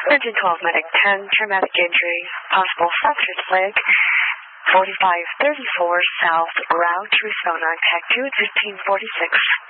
Engine 12, medic 10, traumatic injury, possible fractured leg, 4534 south, route Arizona, tag 2 at 1546.